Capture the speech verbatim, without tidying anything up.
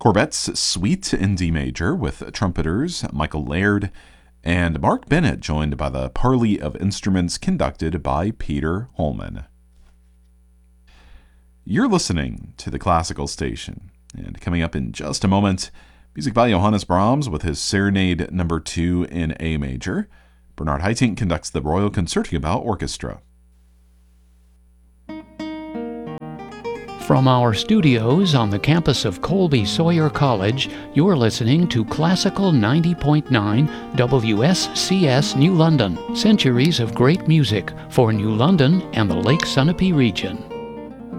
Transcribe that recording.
Courbet's Suite in D major with trumpeters Michael Laird and Mark Bennett, joined by the parley of instruments conducted by Peter Holman. You're listening to the Classical Station, and coming up in just a moment, music by Johannes Brahms with his Serenade Number two in A major. Bernard Haitink conducts the Royal Concertgebouw Orchestra. From our studios on the campus of Colby Sawyer College, you're listening to Classical ninety point nine W S C S New London, centuries of great music for New London and the Lake Sunapee region.